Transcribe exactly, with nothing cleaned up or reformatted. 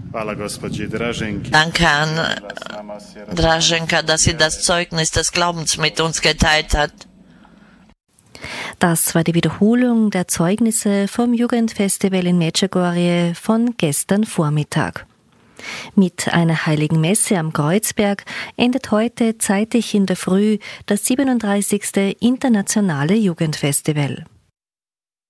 Danke an Draženka, dass sie das Zeugnis des Glaubens mit uns geteilt hat. Das war die Wiederholung der Zeugnisse vom Jugendfestival in Medjugorje von gestern Vormittag. Mit einer heiligen Messe am Kreuzberg endet heute zeitig in der Früh das siebenunddreißigste internationale Jugendfestival.